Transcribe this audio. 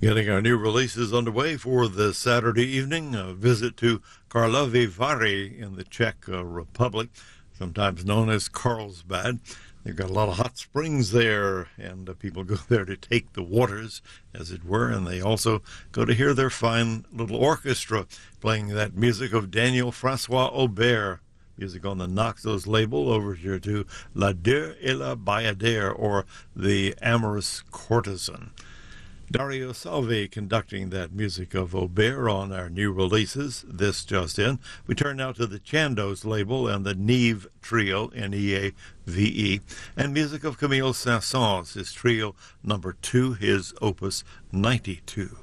Getting our new releases underway for this Saturday evening. A visit to Karlovy Vary in the Czech Republic, sometimes known as Carlsbad. They've got a lot of hot springs there, and people go there to take the waters, as it were, and they also go to hear their fine little orchestra playing that music of Daniel Francois Aubert. Music on the Naxos label, overture to La Deux et la Bayadère, or The Amorous Courtesan. Dario Salvi conducting that music of Aubert on our new releases. This just in. We turn now to the Chandos label and the Neve Trio, N-E-A-V-E, and music of Camille Saint-Saëns, his trio number 2, his opus 92.